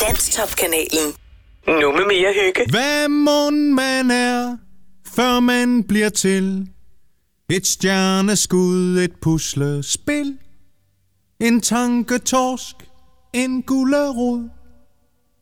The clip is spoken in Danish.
Danstop-kanalen. Nu med mere hygge. Hvad mon man er, før man bliver til et stjerneskud, et puslespil, en tanketorsk, en gulerod.